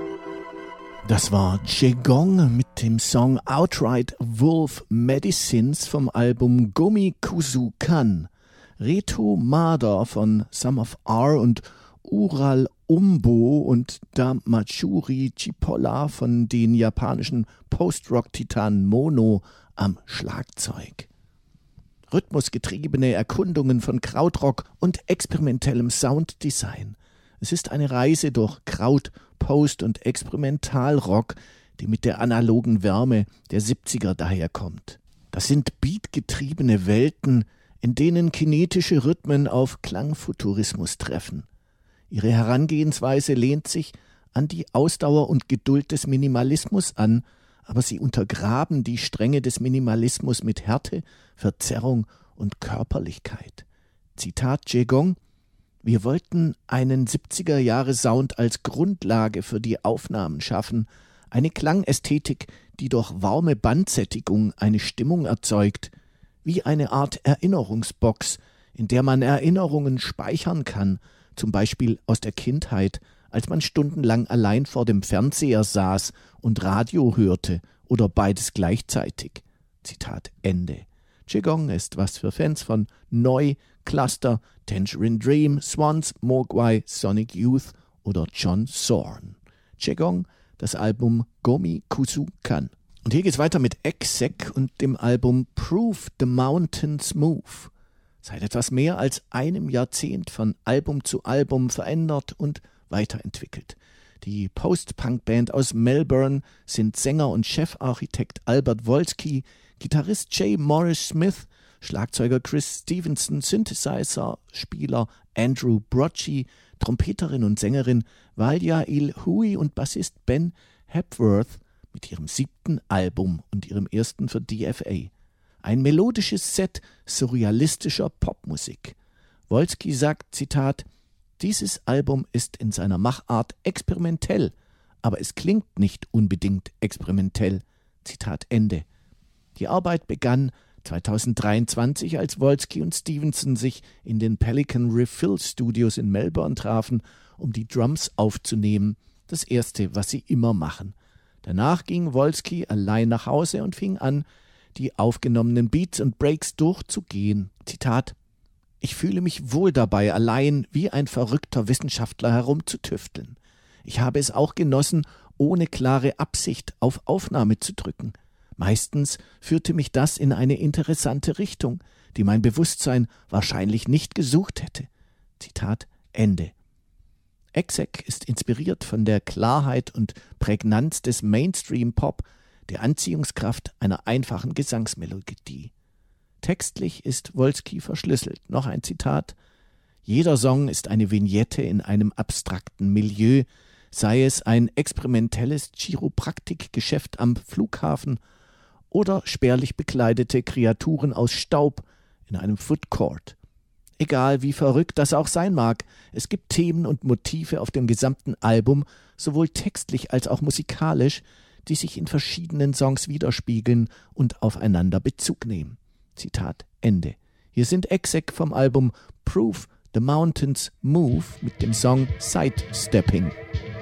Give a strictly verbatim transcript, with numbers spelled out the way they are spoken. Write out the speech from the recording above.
Das war Qigong mit dem Song Outright Wolf Medicines vom Album Gomikusu-kan. Reto Mada von Sum of R und Ural Umbo und Damachuri Chipola von den japanischen Post-Rock-Titanen Mono am Schlagzeug. Rhythmusgetriebene Erkundungen von Krautrock und experimentellem Sounddesign. Es ist eine Reise durch Kraut-, Post- und Experimentalrock, die mit der analogen Wärme der siebziger daherkommt. Das sind beatgetriebene Welten, in denen kinetische Rhythmen auf Klangfuturismus treffen. Ihre Herangehensweise lehnt sich an die Ausdauer und Geduld des Minimalismus an, aber sie untergraben die Stränge des Minimalismus mit Härte, Verzerrung und Körperlichkeit. Zitat Qigong: Wir wollten einen siebziger-Jahre-Sound als Grundlage für die Aufnahmen schaffen, eine Klangästhetik, die durch warme Bandsättigung eine Stimmung erzeugt, wie eine Art Erinnerungsbox, in der man Erinnerungen speichern kann, zum Beispiel aus der Kindheit, als man stundenlang allein vor dem Fernseher saß und Radio hörte oder beides gleichzeitig. Zitat Ende. Qigong ist was für Fans von Neu, Cluster, Tangerine Dream, Swans, Mogwai, Sonic Youth oder John Zorn. Qigong, das Album Gomikusu-kan. Und hier geht's weiter mit Exec und dem Album Prove the Mountains Move. Seit etwas mehr als einem Jahrzehnt von Album zu Album verändert und weiterentwickelt. Die Post-Punk-Band aus Melbourne sind Sänger und Chefarchitekt Albert Wolski, Gitarrist Jay Morris Smith, Schlagzeuger Chris Stevenson, Synthesizer-Spieler Andrew Brocci, Trompeterin und Sängerin Valja Il-Hui und Bassist Ben Hepworth mit ihrem siebten Album und ihrem ersten für D F A. Ein melodisches Set surrealistischer Popmusik. Wolski sagt, Zitat, dieses Album ist in seiner Machart experimentell, aber es klingt nicht unbedingt experimentell. Zitat Ende. Die Arbeit begann zweitausenddreiundzwanzig, als Wolski und Stevenson sich in den Pelican Refill Studios in Melbourne trafen, um die Drums aufzunehmen, das erste, was sie immer machen. Danach ging Wolski allein nach Hause und fing an, die aufgenommenen Beats und Breaks durchzugehen. Zitat: Ich fühle mich wohl dabei, allein wie ein verrückter Wissenschaftler herumzutüfteln. Ich habe es auch genossen, ohne klare Absicht auf Aufnahme zu drücken. Meistens führte mich das in eine interessante Richtung, die mein Bewusstsein wahrscheinlich nicht gesucht hätte. Zitat Ende. Exec ist inspiriert von der Klarheit und Prägnanz des Mainstream-Pop, der Anziehungskraft einer einfachen Gesangsmelodie. Textlich ist Wolski verschlüsselt. Noch ein Zitat: Jeder Song ist eine Vignette in einem abstrakten Milieu, sei es ein experimentelles Chiropraktikgeschäft am Flughafen oder spärlich bekleidete Kreaturen aus Staub in einem Food Court. Egal wie verrückt das auch sein mag, es gibt Themen und Motive auf dem gesamten Album, sowohl textlich als auch musikalisch, die sich in verschiedenen Songs widerspiegeln und aufeinander Bezug nehmen. Zitat Ende. Hier sind Exec vom Album Prove the Mountains Move mit dem Song Sidestepping.